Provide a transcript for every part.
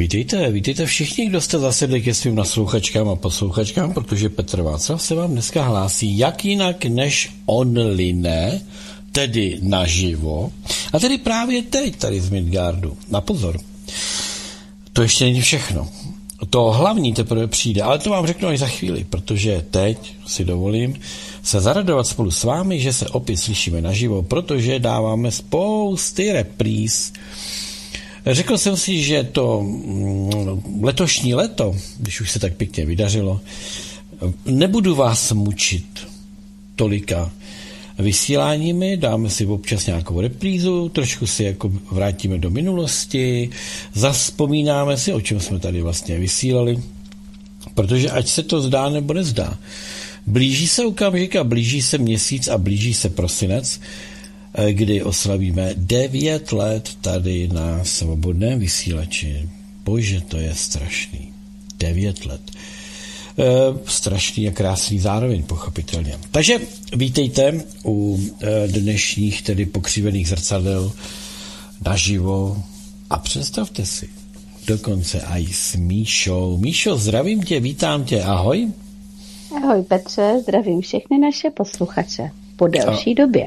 Vítejte všichni, kdo jste zasedli ke svým naslouchačkám a poslouchačkám, protože Petr Václav se vám dneska hlásí jak jinak než online, tedy naživo, a tedy právě teď tady z Midgardu. Na pozor, to ještě není všechno. To hlavní teprve přijde, ale to vám řeknu až za chvíli, protože teď si dovolím se zaradovat spolu s vámi, že se opět slyšíme naživo, protože dáváme spousty repríz. Řekl jsem si, že to letošní léto, když už se tak pěkně vydařilo, nebudu vás mučit tolika vysíláními, dáme si občas nějakou reprízu, trošku si jako vrátíme do minulosti, zavzpomínáme si, o čem jsme tady vlastně vysílali, protože ať se to zdá nebo nezdá, blíží se okamžik a blíží se měsíc a blíží se prosinec, kdy oslavíme 9 let tady na svobodném vysílači. Bože, to je strašný. 9 let. Strašný a krásný zároveň, pochopitelně. Takže vítejte u dnešních tedy pokřivených zrcadel naživo a představte si, dokonce i s Míšou. Míšo, zdravím tě, vítám tě, ahoj. Ahoj Petře, zdravím všechny naše posluchače po delší době.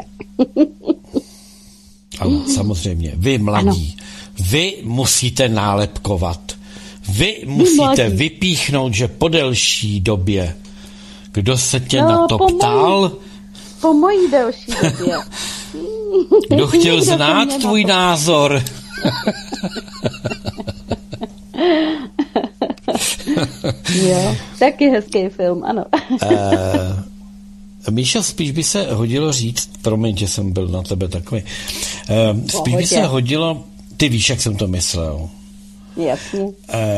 Ano, samozřejmě, vy mladí, vy musíte nálepkovat. Vy musíte vypíchnout, že po delší době. Kdo se tě na to ptal? Po mojí delší době. Kdo chtěl znát tvůj názor? Jo, taky hezký film, ano. Míša, spíš by se hodilo říct, promiň, že jsem byl na tebe takový, spíš by se hodilo, ty víš, jak jsem to myslel. Jasně.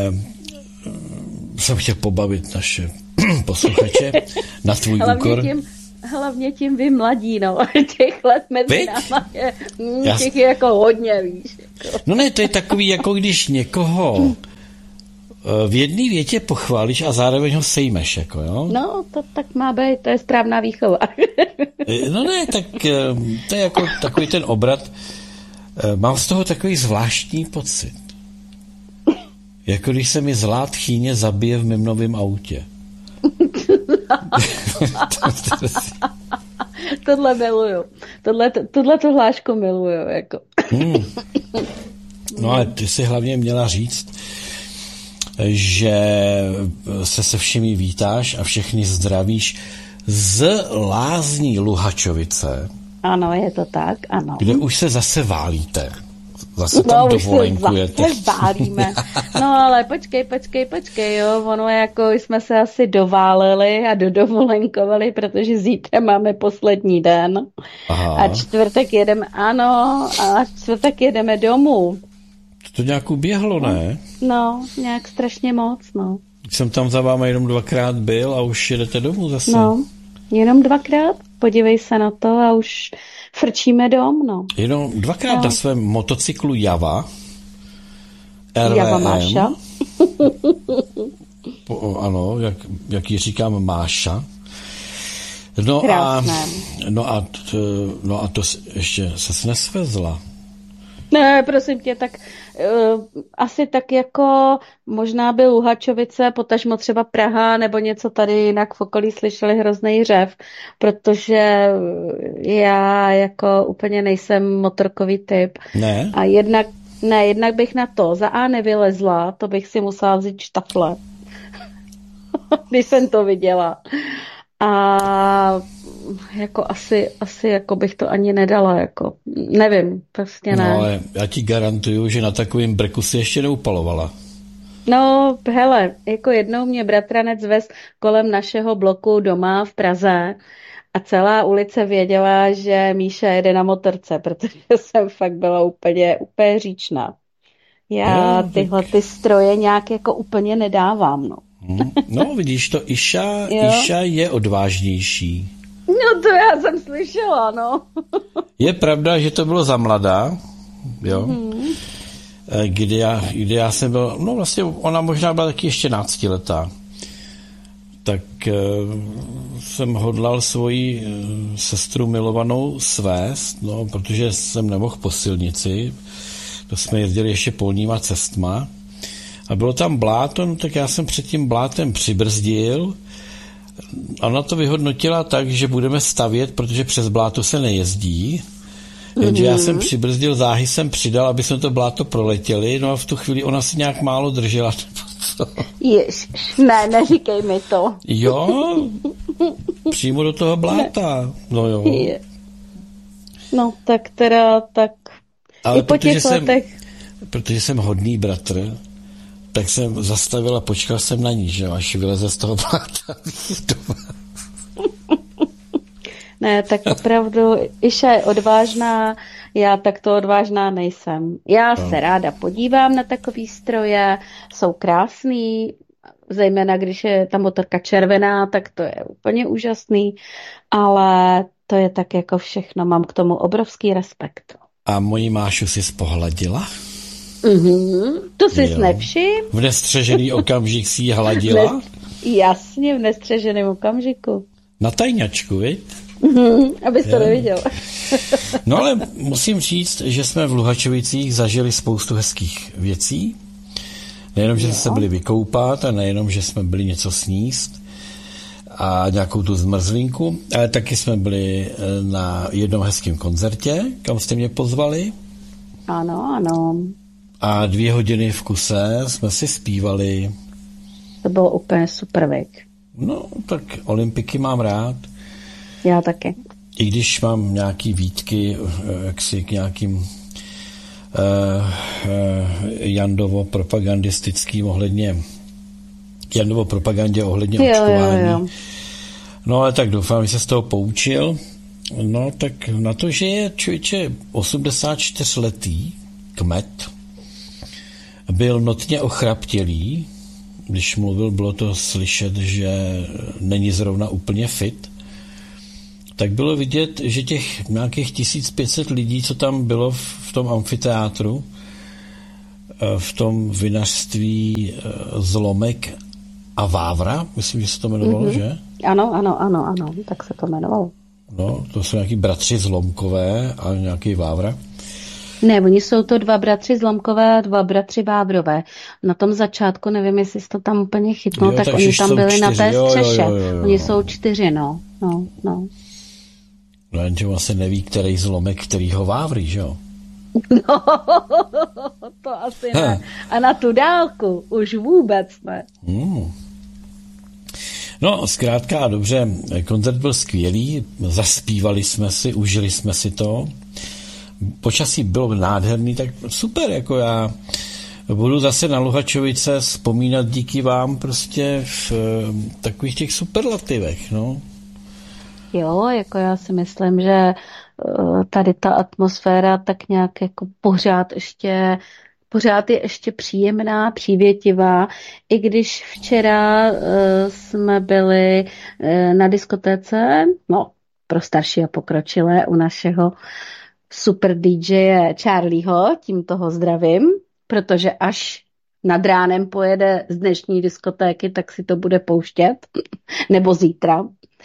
Jsem chtěl pobavit naše posluchače na tvůj úkor. Hlavně tím vy mladí, no. Těch let mezi náma je, těch je jako hodně, víš. Jako. No ne, to je takový, jako když někoho v jedné větě pochválíš a zároveň ho sejmeš, jako jo? No, to tak má být, to je správná výchova. No ne, tak to je jako takový ten obrat. Mám z toho takový zvláštní pocit. Jako když se mi zlá tchýně zabije v mém novém autě. Tohle miluju. Tohle hlášku miluju. Jako. No ale ty si hlavně měla říct, že se všemi vítáš a všechny zdravíš z Lázní Luhačovice. Ano, je to tak, ano. Kde už se zase válíte. Zase tam dovolenkujete. No, už se zase válíme. No, ale počkej, jo. Ono jako jsme se asi dováleli a dovolenkovali, protože zítra máme poslední den. Aha. A čtvrtek jedeme domů. To nějak uběhlo, ne? No, nějak strašně moc, no. Jsem tam za váma jenom 2krát byl a už jedete domů zase. No, jenom 2krát, podívej se na to a už frčíme dom, no. Jenom 2krát na svém motocyklu Java. RVM. Java Máša. Ano, jak ji říkám, Máša. No a to ještě ses nesvezla. Ne, prosím tě, tak asi tak jako možná by Luhačovice, potažmo třeba Praha nebo něco tady jinak v okolí slyšeli hrozný řev, protože já jako úplně nejsem motorkový typ. Ne? A jednak bych na to za A nevylezla, to bych si musela vzít štafle, když jsem to viděla. A jako asi jako bych to ani nedala, jako nevím, prostě ne. No ale já ti garantuju, že na takovým brku si ještě neupalovala. No hele, jako jednou mě bratranec vez kolem našeho bloku doma v Praze a celá ulice věděla, že Míša jede na motorce, protože jsem fakt byla úplně říčná. Já tyhle ty stroje nějak jako úplně nedávám, no. No, vidíš to, Iša je odvážnější. No to já jsem slyšela, no. Je pravda, že to bylo za mladá, jo. Kdy já jsem byl, no vlastně ona možná byla taky ještě náctiletá. Tak jsem hodlal svoji sestru milovanou svést, no, protože jsem nemohl po silnici. To jsme jezdili ještě polníma cestma. a bylo tam bláto, no tak já jsem před tím blátem přibrzdil. Ona to vyhodnotila tak, že budeme stavět, protože přes bláto se nejezdí. Jenže já jsem přibrzdil, záhy jsem přidal, aby jsme to bláto proletěli, no a v tu chvíli ona se nějak málo držela. Ježiš, ne, neříkej mi to. Jo, přímo do toho bláta. No jo. No tak teda, tak ale i po těch letech. Protože jsem hodný bratr, tak jsem zastavil a počkal jsem na ní, že až vyleze z toho bláta. Ne, tak opravdu Iša je odvážná, já takto odvážná nejsem. Já se ráda podívám na takový stroje, jsou krásný, zejména když je ta motorka červená, tak to je úplně úžasný, ale to je tak jako všechno, mám k tomu obrovský respekt. A moji Mášu si spohladila? To jsi nevšiml? V nestřežený okamžik si ji hladila? Jasně, v nestřeženém okamžiku. Na tajňačku, viď? Abys to neviděl. No ale musím říct, že jsme v Luhačovicích zažili spoustu hezkých věcí. Nejenom, že jsme se byli vykoupat a nejenom, že jsme byli něco sníst a nějakou tu zmrzlinku, ale taky jsme byli na jednom hezkém koncertě, kam jste mě pozvali. Ano, ano. A 2 hodiny v kuse jsme si zpívali. To bylo úplně super, věc. No, tak olympiky mám rád. Já taky. I když mám nějaký výtky jaksi k nějakým Jandovo propagandě ohledně očkování. Jo. No ale tak doufám, že se z toho poučil. No tak na to, že je člověče 84letý kmet, byl notně ochraptělý, když mluvil, bylo to slyšet, že není zrovna úplně fit, tak bylo vidět, že těch nějakých 1500 lidí, co tam bylo v tom amfiteátru, v tom vinařství Zlomek a Vávra, myslím, že se to jmenovalo, že? Ano, tak se to jmenovalo. No, to jsou nějaký bratři Zlomkové a nějaký Vávra. Ne, oni jsou to 2 bratři Zlomkové a 2 bratři Vávrové. Na tom začátku, nevím, jestli jsi to tam úplně chytnul, tak oni tam byli 4, na té střeše. Jo. Oni jsou 4, no. No, jenže on se neví, který Zlomek, kterýho Vávry, že jo? No, to asi ne. A na tu dálku už vůbec ne. No, zkrátka a dobře, koncert byl skvělý, zaspívali jsme si, užili jsme si to. Počasí bylo nádherný, tak super, jako já budu zase na Luhačovice vzpomínat díky vám prostě v takových těch superlativech, no. Jo, jako já si myslím, že tady ta atmosféra tak nějak jako pořád je ještě příjemná, přívětivá, i když včera jsme byli na diskotéce, no, pro starší a pokročilé u našeho super DJ Charlieho, tím toho zdravím, protože až nad ránem pojede z dnešní diskotéky, tak si to bude pouštět, nebo zítra.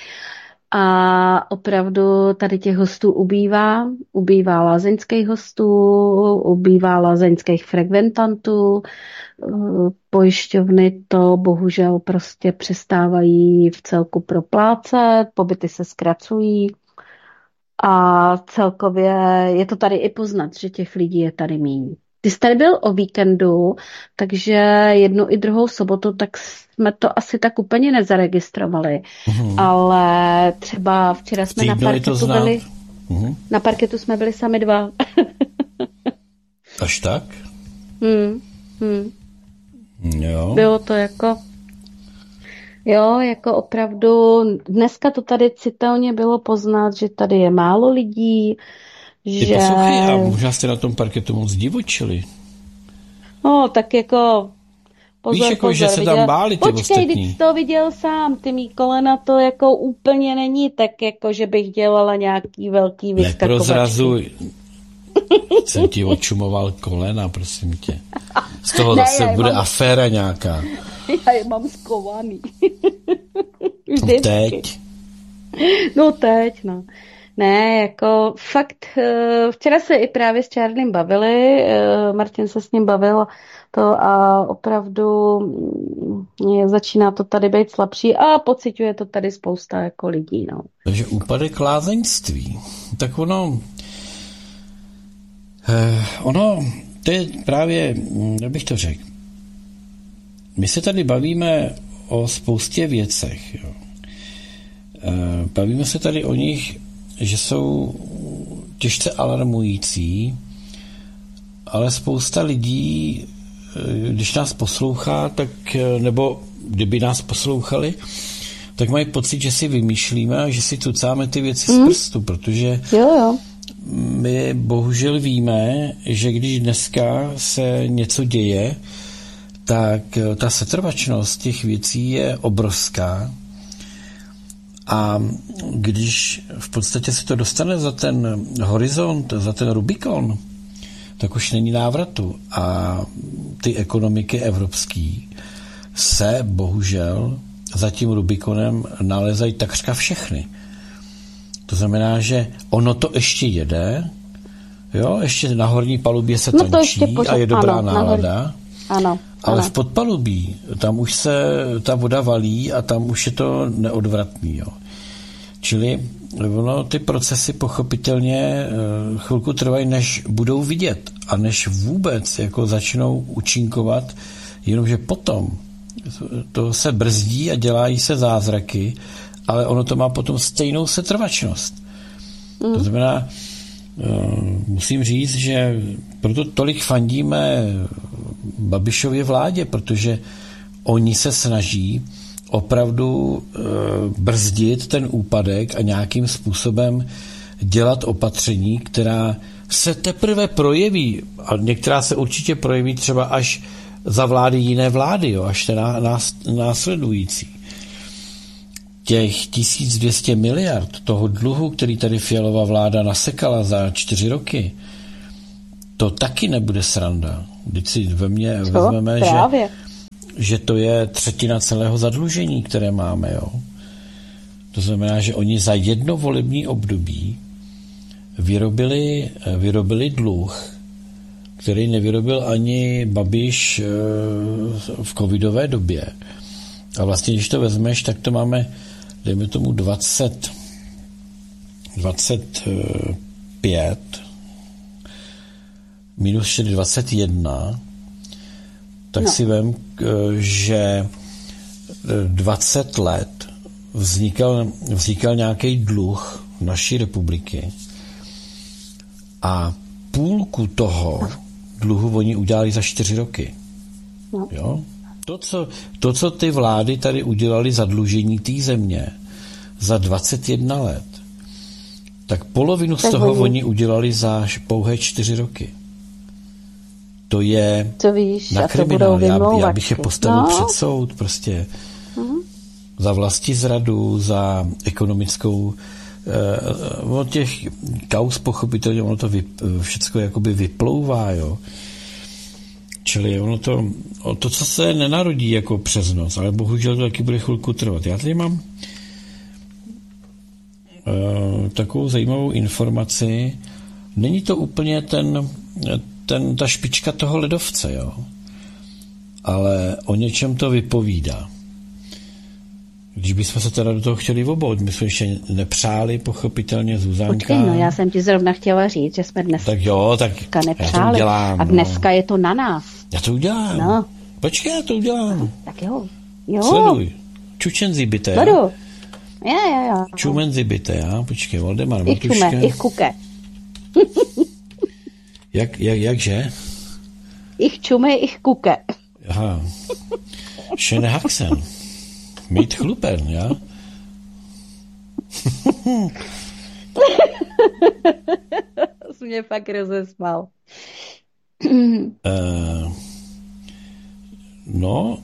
A opravdu tady těch hostů ubývá lázeňských hostů, ubývá lázeňských frekventantů, pojišťovny to bohužel prostě přestávají v celku proplácet, pobyty se zkracují a celkově je to tady i poznat, že těch lidí je tady míň. Ty jsi tady byl o víkendu, takže jednu i druhou sobotu, tak jsme to asi tak úplně nezaregistrovali. Ale třeba včera jsme na parketu byli. Na parketu jsme byli sami 2. Až tak? Jo. Bylo to jako... Jo, jako opravdu... Dneska to tady citelně bylo poznat, že tady je málo lidí, že... Poslouchej, a možná jste na tom parketu moc divočili. No, tak jako... Víš, jako, že se tam báli ty ostatní. Počkej, teď to viděl sám, ty mý kolena to jako úplně není tak, jako že bych dělala nějaký velký vyskakovačky. Neprozrazuj. Jsem ti očumoval kolena, prosím tě. Z toho zase bude aféra nějaká. Já je mám skovaný. Teď? No teď, no. Ne, jako fakt, včera se i právě s Charliem bavili, Martin se s ním bavil to a opravdu začíná to tady být slabší a pociťuje to tady spousta jako lidí, no. Takže úpadek lázeňství. Tak ono, to je právě, jak bych to řekl, my se tady bavíme o spoustě věcech, jo. Bavíme se tady o nich, že jsou těžce alarmující, ale spousta lidí, když nás poslouchá, tak, nebo kdyby nás poslouchali, tak mají pocit, že si vymýšlíme a že si tucáme ty věci z prstu, protože my bohužel víme, že když dneska se něco děje, tak ta setrvačnost těch věcí je obrovská. A když v podstatě se to dostane za ten horizont, za ten Rubikon, tak už není návratu. A ty ekonomiky evropský se bohužel za tím Rubikonem nalezají takřka všechny. To znamená, že ono to ještě jede, jo, ještě na horní palubě se tančí a je dobrá nálada. Ano. Ale v podpalubí, tam už se ta voda valí a tam už je to neodvratný. Jo. Čili ty procesy pochopitelně chvilku trvají, než budou vidět a než vůbec jako začnou účinkovat, jenomže potom to se brzdí a dělají se zázraky, ale ono to má potom stejnou setrvačnost. To znamená, musím říct, že proto tolik fandíme Babišově vládě, protože oni se snaží opravdu brzdit ten úpadek a nějakým způsobem dělat opatření, která se teprve projeví, a některá se určitě projeví třeba až za vlády jiné vlády, jo, až ten následující. Těch 1200 miliard toho dluhu, který tady Fialová vláda nasekala za 4 roky, to taky nebude sranda. Když si vezmeme, že to je 1/3 celého zadlužení, které máme. Jo. To znamená, že oni za jedno volební období vyrobili dluh, který nevyrobil ani Babiš v covidové době. A vlastně, když to vezmeš, tak to máme, dejme tomu 25 minus 21, tak si vem, že 20 let vznikal nějaký dluh naší republiky a půlku toho dluhu oni udělali za 4 roky. No. Jo? To, co ty vlády tady udělali zadlužení té země za 21 let, tak polovinu z toho oni udělali za pouhé 4 roky. To je na kriminál. Já bych je postavil před soud prostě za vlastizradu, za ekonomickou od těch kauz pochopitelně ono to všecko jakoby vyplouvá, jo. Čili ono to, co se nenarodí jako přes noc, ale bohužel to taky bude chvilku trvat. Já tady mám takovou zajímavou informaci. Není to úplně ta špička toho ledovce, jo. Ale o něčem to vypovídá. Když bychom se teda do toho chtěli obout, my jsme ještě nepřáli, pochopitelně, Zuzánka. Počkej, no já jsem ti zrovna chtěla říct, že jsme dneska tak jo, tak nepřáli. Já to udělám, a dneska je to na nás. Já to udělám. No. Počkej, já to udělám. Tak jo. Sleduj. Čučenzi byte. Sleduj. Ja. Čumenzi byte, já. Počkej, Valdemar Matuška. Ich čume, ich kuke. Jakže? Ich čume, ich kuke. Aha. Schöne Haxen. Mit Chlupern, ja? Jsi mě fakt rozesmál. No.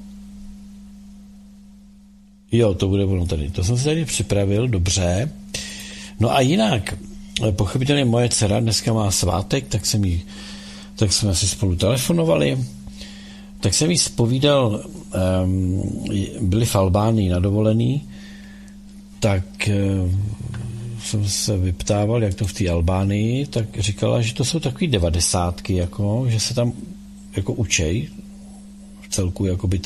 Jo, to bude ono tady. To jsem si tady připravil, dobře. No a jinak, pochopitelně moje dcera dneska má svátek, tak jsme si spolu telefonovali. Tak jsem jí zpovídal, byli v Albánii na dovolený, tak jsem se vyptával, jak to v té Albánii, tak říkala, že to jsou takový 90, jako, že se tam jako učej v celku jakoby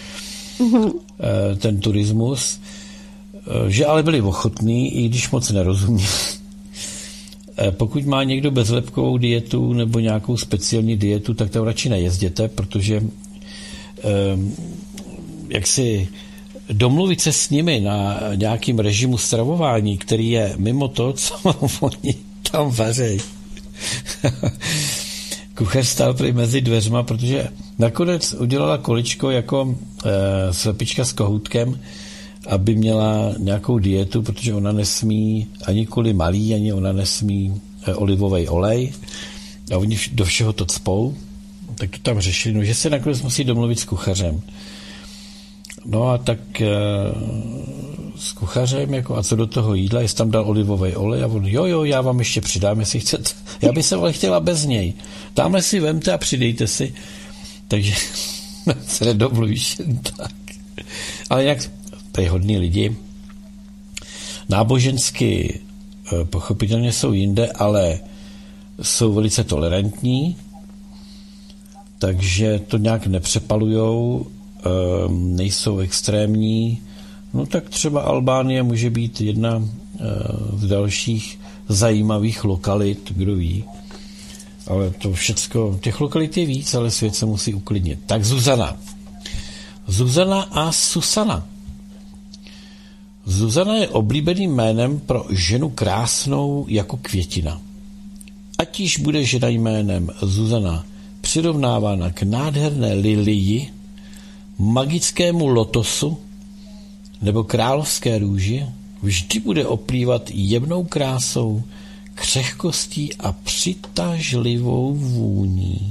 ten turismus, že ale byli ochotní, i když moc nerozumí. Pokud má někdo bezlepkovou dietu nebo nějakou speciální dietu, tak tam radši nejezděte, protože jak si domluvit se s nimi na nějakým režimu stravování, který je mimo to, co oni tam vařejí. Kuchař stál prý mezi dveřma, protože nakonec udělala količko jako slepička s kohoutkem, aby měla nějakou dietu, protože ona nesmí ani kvůli malý, ani ona nesmí olivový olej a oni do všeho to cpou, tak to tam řešili, no, že se nakonec musí domluvit s kuchařem. No a tak s kuchařem, jako, a co do toho jídla, jestli tam dal olivový olej a on, jo, já vám ještě přidám, jestli chcete. Já bych se ale chtěla bez něj. Tamhle si vemte a přidejte si. Takže se nedomluvíš jen tak. Ale jak tady hodní lidi, nábožensky pochopitelně jsou jinde, ale jsou velice tolerantní, takže to nějak nepřepalujou, nejsou extrémní. No tak třeba Albánie může být jedna z dalších zajímavých lokalit, kdo ví. Ale to všecko, těch lokalit je víc, ale svět se musí uklidnit. Tak Zuzana. Zuzana a Susana. Zuzana je oblíbeným jménem pro ženu krásnou jako květina. Ať již bude žena jménem Zuzana přirovnávána k nádherné lilii, magickému lotosu nebo královské růži, vždy bude oplývat jemnou krásou, křehkostí a přitažlivou vůní.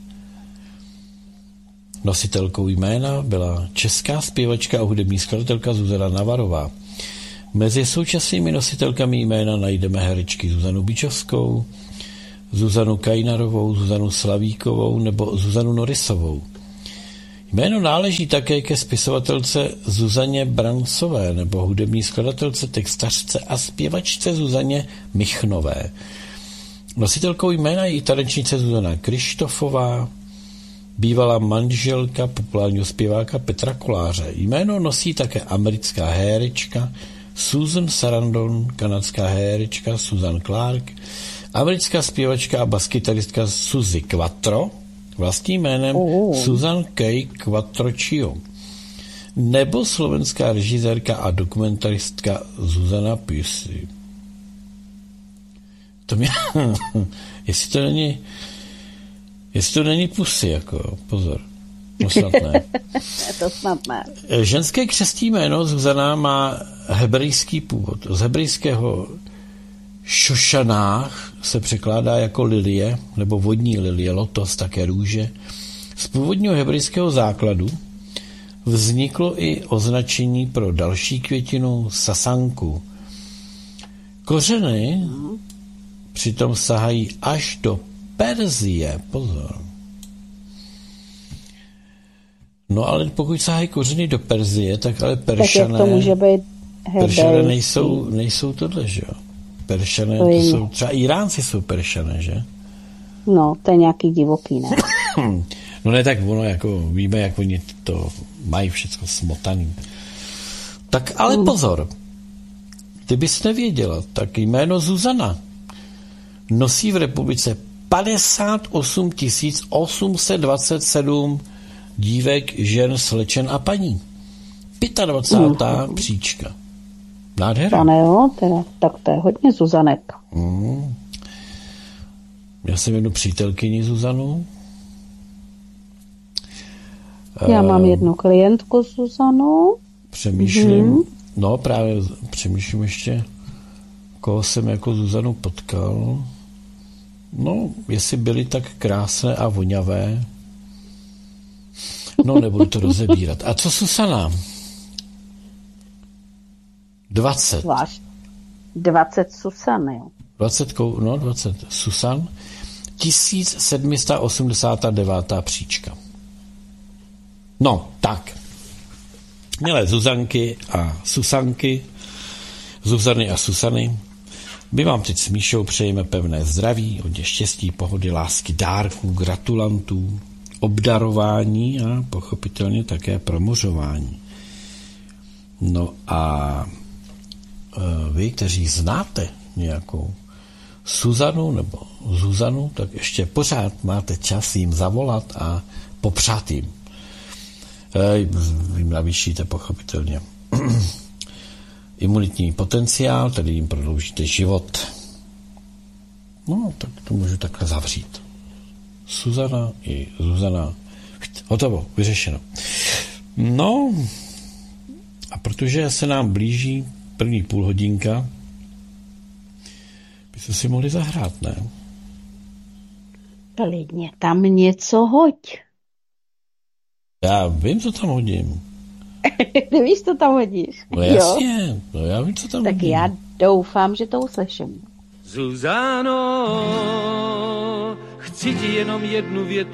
Nositelkou jména byla česká zpěvačka a hudební skladatelka Zuzana Navarová. Mezi současnými nositelkami jména najdeme herečky Zuzanu Bičovskou, Zuzanu Kajnarovou, Zuzanu Slavíkovou nebo Zuzanu Norisovou. Jméno náleží také ke spisovatelce Zuzaně Brancové nebo hudební skladatelce, textařce a zpěvačce Zuzaně Michnové. Nositelkou jména je i tanečnice Zuzana Krištofová, bývalá manželka populárního zpěváka Petra Koláře. Jméno nosí také americká herečka Susan Sarandon, kanadská herečka Susan Clark, americká zpěvačka a baskytaristka Suzy Quattro, vlastním jménem Susan K. Quattrocio, nebo slovenská režisérka a dokumentaristka Zuzana Pusy. To mě... jestli to není Pusy, jako, pozor. No snad ne. To snad ne. Ženské křestní jméno Zuzana má hebrejský původ. Z hebrejského Šošanách se překládá jako lilie, nebo vodní lilie, lotos, také růže. Z původního hebrejského základu vzniklo i označení pro další květinu sasanku. Kořeny přitom sahají až do Perzie. Pozor. No ale pokud sahají kořeny do Perzie, tak ale Peršané... Tak jak to může být hebrejský? Peršané nejsou tohle, že jo? Peršané, to jsou, třeba Iránci jsou Peršané, že? No, to je nějaký divoký, ne? No ne, tak ono, jako víme, jak oni to mají všechno smotaný. Tak ale pozor, ty bys nevěděla, tak jméno Zuzana nosí v republice 58 827 dívek, žen, slečen a paní. 25. příčka. Nádhera. Pane jo, teda, tak to je hodně Zuzanek. Já jsem jednu přítelkyni Zuzanu. Já mám jednu klientku Zuzanu. Přemýšlím, no právě přemýšlím ještě, koho jsem jako Zuzanu potkal. No, jestli byly tak krásné a voňavé. No, nebudu to rozebírat. A co Susana? 20. 20 Susany. 20 Susan. 1789. příčka. No, tak. Milé Zuzanky a Susanky, Zuzany a Susany, My vám teď s Míšou přejeme pevné zdraví, hodně štěstí, pohody, lásky, dárků, gratulantů, obdarování a pochopitelně také promořování. No a vy, kteří znáte nějakou Suzanu nebo Zuzanu, tak ještě pořád máte čas jim zavolat a popřát jim. Vy navýšíte pochopitelně imunitní potenciál, tedy jim prodloužíte život. No, tak to můžu takhle zavřít. Suzana i Zuzana. Hotovo, vyřešeno. No, a protože se nám blíží první půlhodinka, byste si mohli zahrát, ne? Klidně tam něco hoď. Já vím, co tam hodím. Ty víš, co tam hodíš? No jasně, no já vím, co tam tak hodím. Já doufám, že to uslyším. Zuzano, chci ti jenom jednu větu